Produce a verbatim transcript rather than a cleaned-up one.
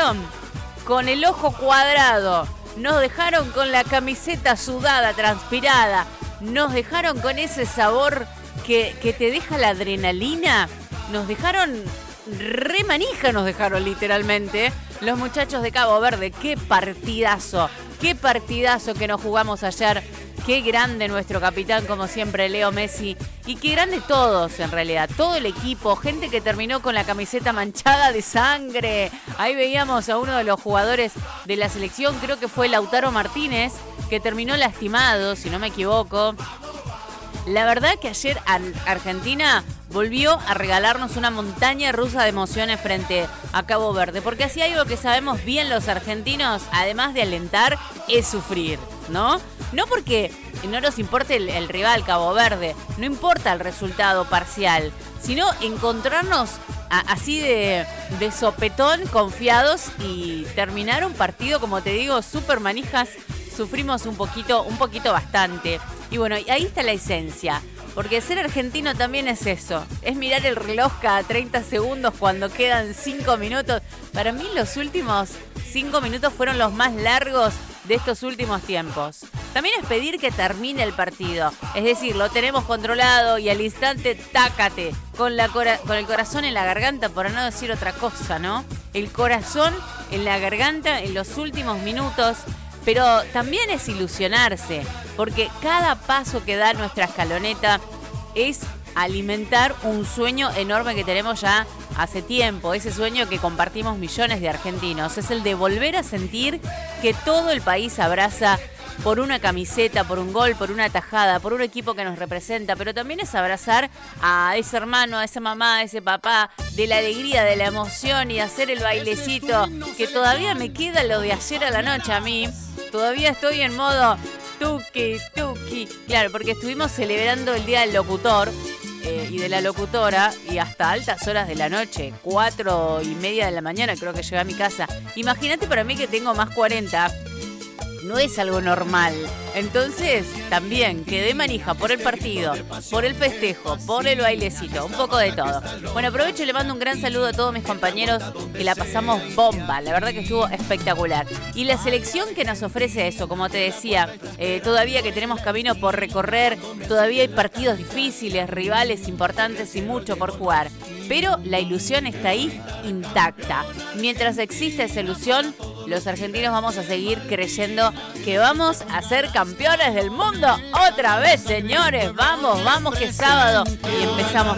dejaron con el ojo cuadrado, nos dejaron con la camiseta sudada, transpirada, nos dejaron con ese sabor que, que te deja la adrenalina, nos dejaron re manija, nos dejaron literalmente los muchachos de Cabo Verde. Qué partidazo, qué partidazo que nos jugamos ayer. Qué grande nuestro capitán, como siempre, Leo Messi. Y qué grande todos, en realidad. Todo el equipo. Gente que terminó con la camiseta manchada de sangre. Ahí veíamos a uno de los jugadores de la selección, creo que fue Lautaro Martínez, que terminó lastimado, si no me equivoco. La verdad que ayer Argentina volvió a regalarnos una montaña rusa de emociones frente a Cabo Verde. Porque así algo que sabemos bien los argentinos, además de alentar, es sufrir, ¿no? No porque no nos importe el, el rival Cabo Verde, no importa el resultado parcial, sino encontrarnos a, así de, de sopetón, confiados y terminar un partido, como te digo, súper manijas. Sufrimos un poquito, un poquito bastante. Y bueno, ahí está la esencia. Porque ser argentino también es eso. Es mirar el reloj cada treinta segundos cuando quedan cinco minutos. Para mí los últimos cinco minutos fueron los más largos de estos últimos tiempos. También es pedir que termine el partido. Es decir, lo tenemos controlado y al instante, tácate. Con, la cora- con el corazón en la garganta, por no decir otra cosa, ¿no? El corazón en la garganta en los últimos minutos. Pero también es ilusionarse, porque cada paso que da nuestra escaloneta es alimentar un sueño enorme que tenemos ya hace tiempo. Ese sueño que compartimos millones de argentinos. Es el de volver a sentir que todo el país abraza por una camiseta, por un gol, por una tajada, por un equipo que nos representa, pero también es abrazar a ese hermano, a esa mamá, a ese papá, de la alegría, de la emoción y hacer el bailecito, que todavía me queda lo de ayer a la noche a mí. Todavía estoy en modo tuki, tuki. Claro, porque estuvimos celebrando el Día del Locutor eh, y de la locutora y hasta altas horas de la noche, cuatro y media de la mañana creo que llegué a mi casa. Imagínate para mí que tengo más cuarenta. No es algo normal. Entonces, también quedé manija por el partido, por el festejo, por el bailecito, un poco de todo. Bueno, aprovecho y le mando un gran saludo a todos mis compañeros que la pasamos bomba. La verdad que estuvo espectacular. Y la selección que nos ofrece eso, como te decía, eh, todavía que tenemos camino por recorrer, todavía hay partidos difíciles, rivales importantes y mucho por jugar. Pero la ilusión está ahí intacta. Mientras exista esa ilusión, los argentinos vamos a seguir creyendo que vamos a ser campeones del mundo otra vez, señores. Vamos, vamos que es sábado y empezamos